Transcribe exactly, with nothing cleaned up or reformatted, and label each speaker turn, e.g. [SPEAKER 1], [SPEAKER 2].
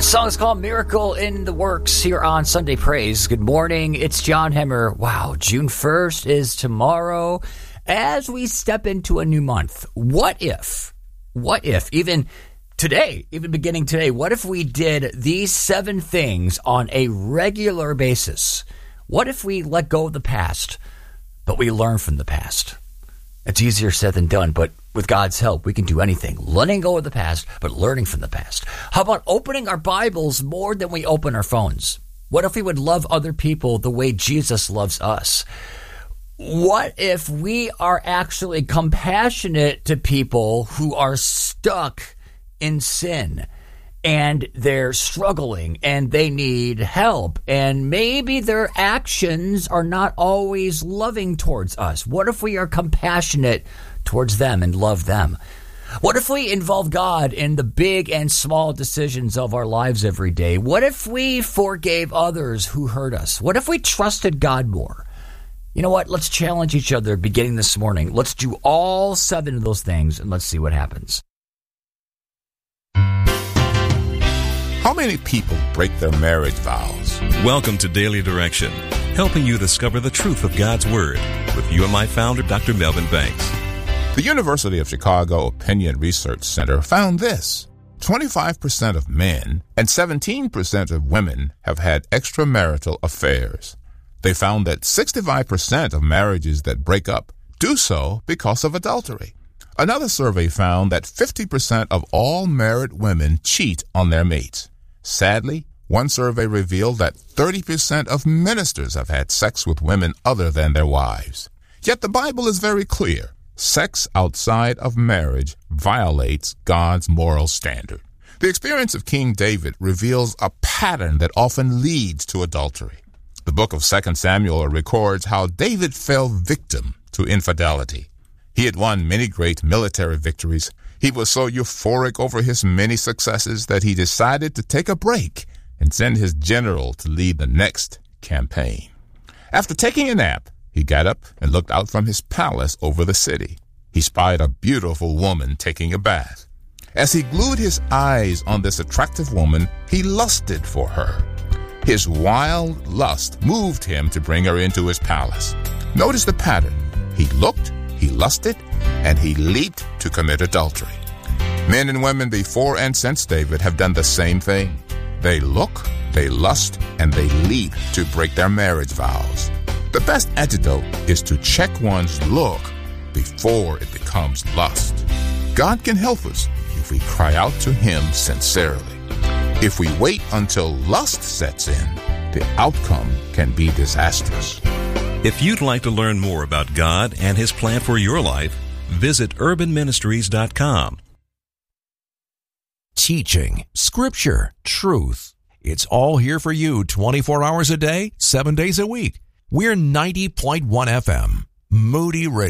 [SPEAKER 1] Song is called Miracle in the Works here on Sunday Praise. Good morning. It's John Hemmer. Wow, June first is tomorrow. As we step into a new month, what if, what if, even today, even beginning today, what if we did these seven things on a regular basis? What if we let go of the past, but we learn from the past? It's easier said than done, but with God's help, we can do anything. Letting go of the past, but learning from the past. How about opening our Bibles more than we open our phones? What if we would love other people the way Jesus loves us? What if we are actually compassionate to people who are stuck in sin and they're struggling and they need help and maybe their actions are not always loving towards us? What if we are compassionate towards them and love them? What if we involve God in the big and small decisions of our lives every day? What if we forgave others who hurt us? What if we trusted God more? You know what? Let's challenge each other beginning this morning. Let's do all seven of those things and let's see what happens.
[SPEAKER 2] How many people break their marriage vows?
[SPEAKER 3] Welcome to Daily Direction, helping you discover the truth of God's Word with U M I founder Doctor Melvin Banks.
[SPEAKER 2] The University of Chicago Opinion Research Center found this. twenty-five percent of men and seventeen percent of women have had extramarital affairs. They found that sixty-five percent of marriages that break up do so because of adultery. Another survey found that fifty percent of all married women cheat on their mates. Sadly, one survey revealed that thirty percent of ministers have had sex with women other than their wives. Yet the Bible is very clear. Sex outside of marriage violates God's moral standard. The experience of King David reveals a pattern that often leads to adultery. The book of Second Samuel records how David fell victim to infidelity. He had won many great military victories. He was so euphoric over his many successes that he decided to take a break and send his general to lead the next campaign. After taking a nap, he got up and looked out from his palace over the city. He spied a beautiful woman taking a bath. As he glued his eyes on this attractive woman, he lusted for her. His wild lust moved him to bring her into his palace. Notice the pattern. He looked, he lusted, and he leaped to commit adultery. Men and women before and since David have done the same thing. They look, they lust, and they leap to break their marriage vows. The best antidote is to check one's look before it becomes lust. God can help us if we cry out to Him sincerely. If we wait until lust sets in, the outcome can be disastrous.
[SPEAKER 3] If you'd like to learn more about God and His plan for your life, visit urban ministries dot com.
[SPEAKER 4] Teaching, scripture, truth. It's all here for you twenty-four hours a day, seven days a week. We're ninety point one F M, Moody Radio.